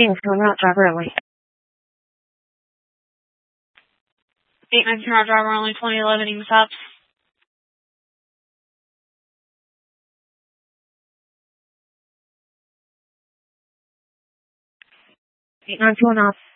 route driver only. 819 route driver only, 2011 Eames stops. 892 off.